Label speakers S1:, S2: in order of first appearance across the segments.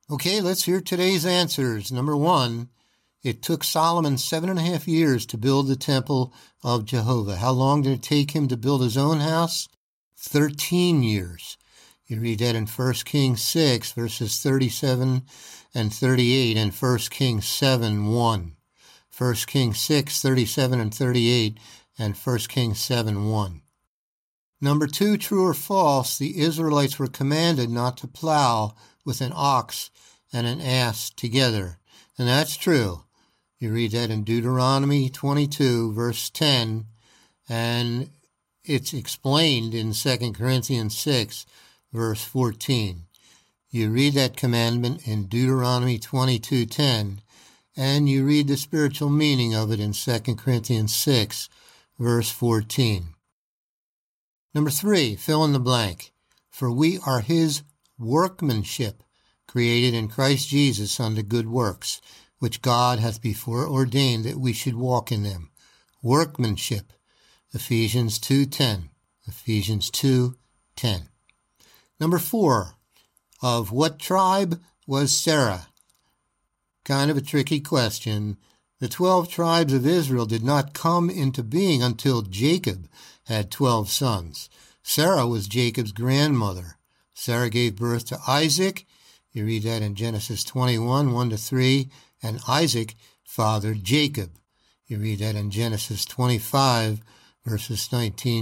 S1: Okay, let's hear today's answers. Number 1, it took Solomon 7.5 years to build the temple of Jehovah. How long did it take him to build his own house? 13 years. You read that in 1 Kings 6, verses 37 and 38, and 1 Kings 7:1. 1 Kings 6, 37 and 38, and 1 Kings 7:1. Number 2, true or false, the Israelites were commanded not to plow with an ox and an ass together. And that's true. You read that in Deuteronomy 22, verse 10, and it's explained in 2 Corinthians 6, verse 14. You read that commandment in Deuteronomy 22:10, and you read the spiritual meaning of it in 2 Corinthians 6, verse 14. Number 3, fill in the blank. For we are his workmanship, created in Christ Jesus unto good works, which God hath before ordained that we should walk in them. Workmanship. Ephesians 2:10. Ephesians 2:10. Number 4, of what tribe was Sarah? Kind of a tricky question. The 12 tribes of Israel did not come into being until Jacob had 12 sons. Sarah was Jacob's grandmother. Sarah gave birth to Isaac. You read that in Genesis 21, 1-3, and Isaac fathered Jacob. You read that in Genesis 25, verses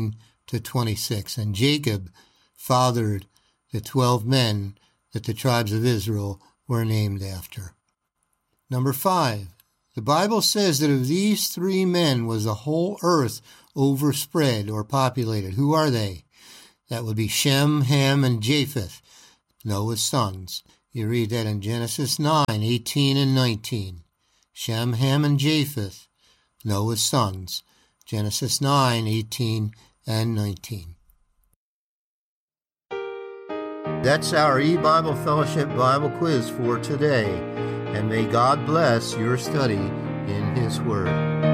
S1: 19-26. And Jacob fathered the 12 men that the tribes of Israel were named after. Number 5, the Bible says that of these 3 men was the whole earth overspread or populated. Who are they? That would be Shem, Ham, and Japheth, Noah's sons. You read that in Genesis 9, 18 and 19. Shem, Ham, and Japheth, Noah's sons. Genesis 9, 18 and 19. That's our E-Bible Fellowship Bible quiz for today. And may God bless your study in His Word.